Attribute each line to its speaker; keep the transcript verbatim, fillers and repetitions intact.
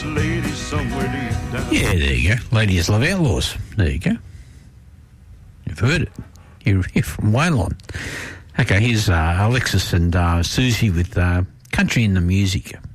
Speaker 1: lady somewhere deep down.
Speaker 2: Yeah, there you go. Ladies Love Outlaws. There you go. You've heard it. You're, you're from Waylon. Okay, here's uh, Alexis and uh, Susie with uh, Country in the Music.